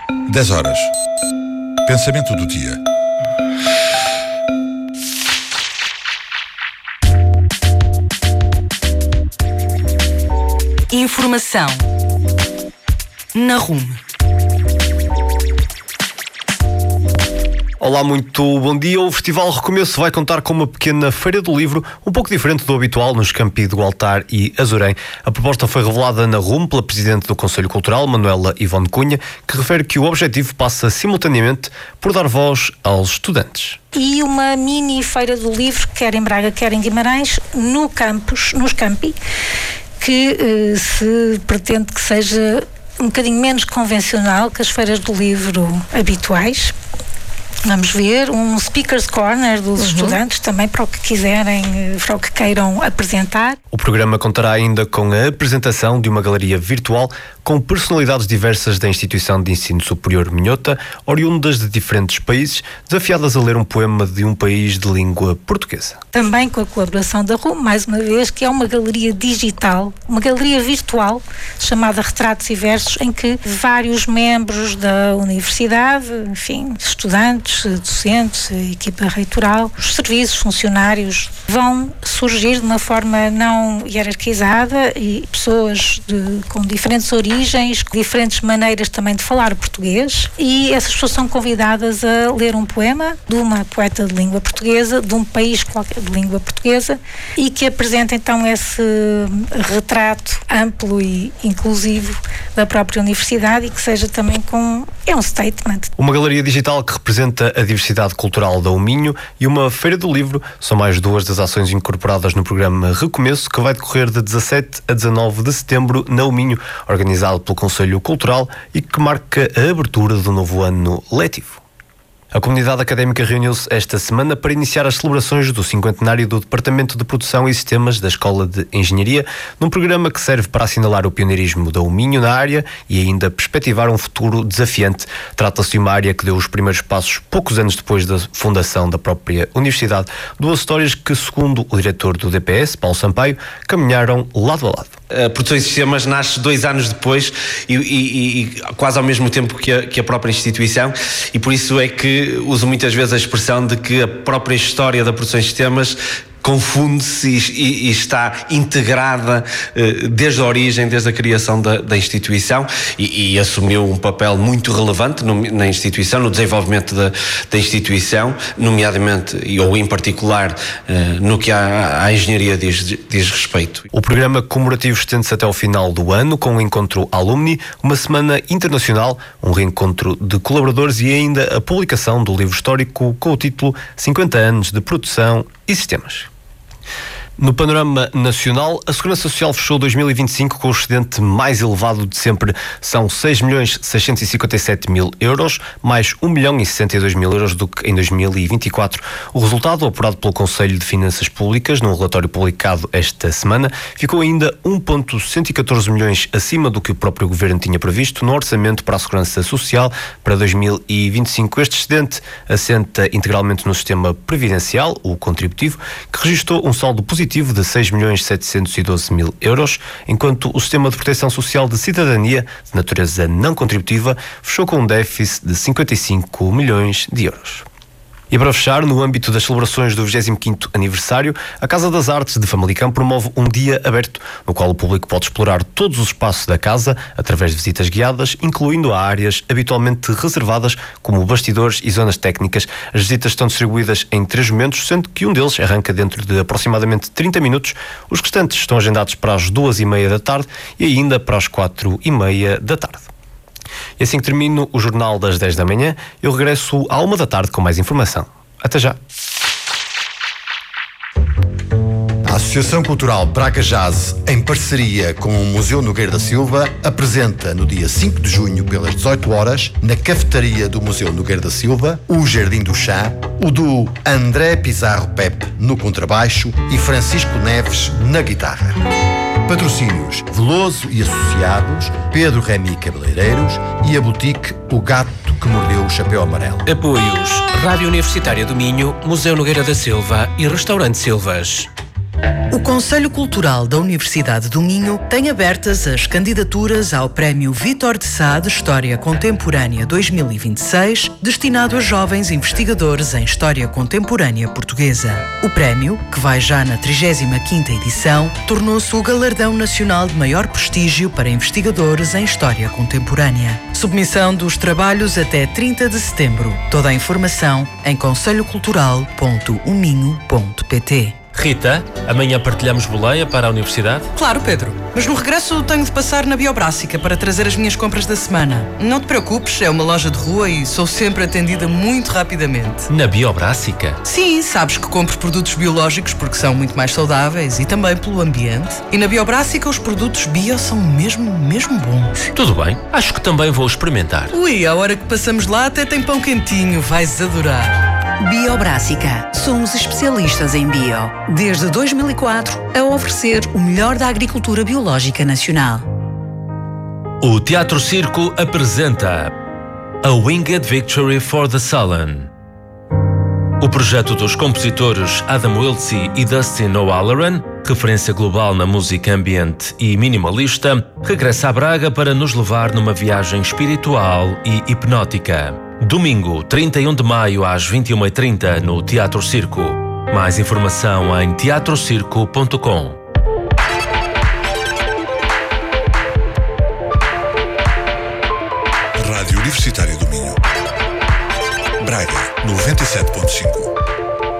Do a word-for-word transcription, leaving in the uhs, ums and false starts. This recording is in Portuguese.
dez horas. Pensamento do dia. Informação na Rume. Olá, muito bom dia. O Festival Recomeço vai contar com uma pequena feira do livro, um pouco diferente do habitual nos campi do Altar e Azurém. A proposta foi revelada na Rume pela Presidente do Conselho Cultural, Manuela Ivone Cunha, que refere que o objetivo passa simultaneamente por dar voz aos estudantes. E uma mini feira do livro, quer em Braga, quer em Guimarães, no campus, nos campi, que eh, se pretende que seja um bocadinho menos convencional que as feiras do livro habituais. Vamos ver um Speaker's Corner dos uhum. estudantes, também para o que quiserem, para o que queiram apresentar. O programa contará ainda com a apresentação de uma galeria virtual com personalidades diversas da Instituição de Ensino Superior Minhota, oriundas de diferentes países, desafiadas a ler um poema de um país de língua portuguesa. Também com a colaboração da Rume, mais uma vez, que é uma galeria digital, uma galeria virtual, chamada Retratos e Versos, em que vários membros da universidade, enfim, estudantes, docentes, equipa reitoral, os serviços, funcionários, vão surgir de uma forma não hierarquizada e pessoas de, com diferentes origens, diferentes maneiras também de falar português, e essas pessoas são convidadas a ler um poema de uma poeta de língua portuguesa, de um país qualquer de língua portuguesa, e que apresenta então esse retrato amplo e inclusivo da própria universidade, e que seja também com... é um statement. Uma galeria digital que representa a diversidade cultural da Minho e uma feira do livro são mais duas das ações incorporadas no programa Recomeço, que vai decorrer de dezassete a dezanove de setembro na Minho, organizado pelo Conselho Cultural e que marca a abertura do novo ano letivo. A comunidade académica reuniu-se esta semana para iniciar as celebrações do cinquentenário do Departamento de Produção e Sistemas da Escola de Engenharia, num programa que serve para assinalar o pioneirismo da Minho na área e ainda perspectivar um futuro desafiante. Trata-se de uma área que deu os primeiros passos poucos anos depois da fundação da própria universidade. Duas histórias que, segundo o diretor do D P S, Paulo Sampaio, caminharam lado a lado. A Produção e Sistemas nasce dois anos depois e, e, e quase ao mesmo tempo que a, que a própria instituição, e por isso é que uso muitas vezes a expressão de que a própria história da Produção e Sistemas confunde-se e, e, e está integrada eh, desde a origem, desde a criação da, da instituição, e, e assumiu um papel muito relevante no, na instituição, no desenvolvimento da, da instituição, nomeadamente, ou em particular, eh, no que à, à engenharia diz, diz respeito. O programa comemorativo estende-se até ao final do ano, com o encontro Alumni, uma semana internacional, um reencontro de colaboradores e ainda a publicação do livro histórico com o título cinquenta anos de Produção e Sistemas. No panorama nacional, a Segurança Social fechou dois mil e vinte e cinco com o excedente mais elevado de sempre. São seis milhões seiscentos e cinquenta e sete mil euros, mais um milhão e sessenta e dois mil euros do que em dois mil e vinte e quatro. O resultado, apurado pelo Conselho de Finanças Públicas, num relatório publicado esta semana, ficou ainda um vírgula cento e catorze milhões acima do que o próprio Governo tinha previsto no orçamento para a Segurança Social para dois mil e vinte e cinco. Este excedente assenta integralmente no sistema previdencial, o contributivo, que registrou um saldo positivo de seis milhões setecentos e doze mil euros, enquanto o Sistema de Proteção Social de Cidadania, de natureza não contributiva, fechou com um déficit de cinquenta e cinco milhões de euros. E para fechar, no âmbito das celebrações do vigésimo quinto aniversário, a Casa das Artes de Famalicão promove um dia aberto, no qual o público pode explorar todos os espaços da casa através de visitas guiadas, incluindo áreas habitualmente reservadas, como bastidores e zonas técnicas. As visitas estão distribuídas em três momentos, sendo que um deles arranca dentro de aproximadamente trinta minutos. Os restantes estão agendados para as duas e meia da tarde e ainda para as quatro e meia da tarde. E assim que termino o Jornal das dez da manhã, eu regresso à uma da tarde com mais informação. Até já! A Associação Cultural Braga Jazz, em parceria com o Museu Nogueira da Silva, apresenta no dia cinco de junho, pelas dezoito horas, na cafetaria do Museu Nogueira da Silva, o Jardim do Chá, o duo André Pizarro Pepe no contrabaixo e Francisco Neves na guitarra. Patrocínios Veloso e Associados, Pedro Remy Cabeleireiros e a boutique O Gato que Mordeu o Chapéu Amarelo. Apoios Rádio Universitária do Minho, Museu Nogueira da Silva e Restaurante Silvas. O Conselho Cultural da Universidade do Minho tem abertas as candidaturas ao Prémio Vítor de Sá de História Contemporânea dois mil e vinte e seis, destinado a jovens investigadores em História Contemporânea Portuguesa. O prémio, que vai já na trigésima quinta edição, tornou-se o galardão nacional de maior prestígio para investigadores em História Contemporânea. Submissão dos trabalhos até trinta de setembro. Toda a informação em conselho cultural ponto o minho ponto pt. Rita, amanhã partilhamos boleia para a universidade? Claro, Pedro. Mas no regresso tenho de passar na Biobrássica para trazer as minhas compras da semana. Não te preocupes, é uma loja de rua e sou sempre atendida muito rapidamente. Na Biobrássica? Sim, sabes que compro produtos biológicos porque são muito mais saudáveis e também pelo ambiente. E na Biobrássica os produtos bio são mesmo, mesmo bons. Tudo bem, acho que também vou experimentar. Ui, à hora que passamos lá até tem pão quentinho, vais adorar. Biobrássica. Somos especialistas em bio. Desde dois mil e quatro, a oferecer o melhor da agricultura biológica nacional. O Teatro Circo apresenta A Winged Victory for the Sullen. O projeto dos compositores Adam Wiltzie e Dustin O'Halloran, referência global na música ambiente e minimalista, regressa a Braga para nos levar numa viagem espiritual e hipnótica. Domingo, trinta e um de maio, às vinte e uma e trinta, no Teatro Circo. Mais informação em teatro circo ponto com. Rádio Universitária do Minho. Braga, noventa e sete ponto cinco.